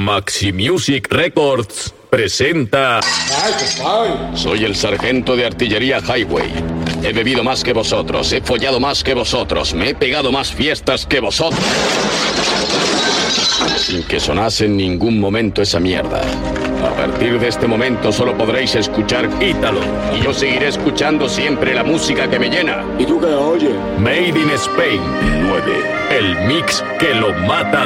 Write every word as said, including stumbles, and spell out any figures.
Maxi Music Records presenta... Soy el sargento de artillería Highway. He bebido más que vosotros, he follado más que vosotros, me he pegado más fiestas que vosotros. Sin que sonase en ningún momento esa mierda. A partir de este momento solo podréis escuchar Ítalo. Y yo seguiré escuchando siempre la música que me llena. ¿Y tú qué oyes? Made in Spain nueve. El mix que lo mata